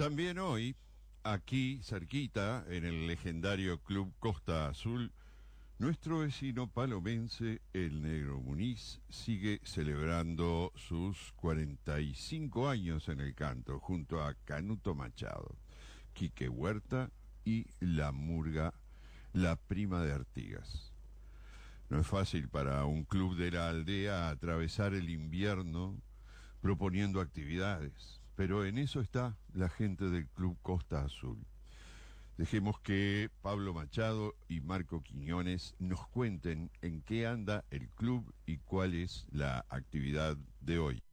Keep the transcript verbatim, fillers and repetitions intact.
También hoy, aquí cerquita, en el legendario Club Costa Azul, nuestro vecino palomense, el Negro Muniz, sigue celebrando sus cuarenta y cinco años en el canto, junto a Canuto Machado, Quique Huerta y la Murga, la prima de Artigas. No es fácil para un club de la aldea atravesar el invierno proponiendo actividades, pero en eso está la gente del Club Costa Azul. Dejemos que Pablo Machado y Marco Quiñones nos cuenten en qué anda el club y cuál es la actividad de hoy.